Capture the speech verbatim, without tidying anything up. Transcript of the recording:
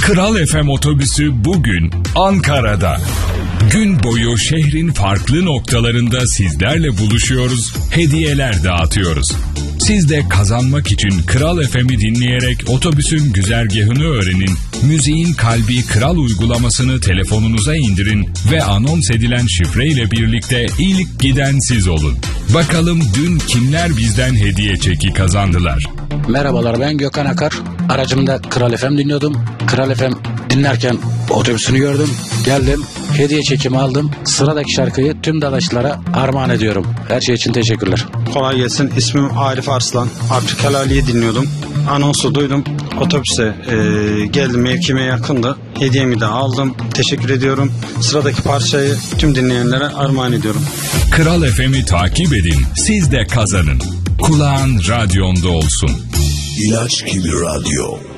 Kral F M otobüsü bugün Ankara'da. Gün boyu şehrin farklı noktalarında sizlerle buluşuyoruz, hediyeler dağıtıyoruz. Siz de kazanmak için Kral F M'i dinleyerek otobüsün güzergahını öğrenin, müziğin kalbi Kral uygulamasını telefonunuza indirin ve anons edilen şifreyle birlikte ilk giden siz olun. Bakalım dün kimler bizden hediye çeki kazandılar? Merhabalar, ben Gökhan Akar. Aracımda Kral F M dinliyordum. Kral F M dinlerken otobüsünü gördüm. Geldim, hediye çekimi aldım. Sıradaki şarkıyı tüm dadaşlara armağan ediyorum. Her şey için teşekkürler. Kolay gelsin. İsmim Arif Arslan. Abdülkelali'yi dinliyordum. Anonsu duydum. Otobüse e, geldim. Mevkime yakındı. Hediyemi de aldım. Teşekkür ediyorum. Sıradaki parçayı tüm dinleyenlere armağan ediyorum. Kral F M'i takip edin. Siz de kazanın. Kulağın radyonda olsun. İlaç gibi radyo.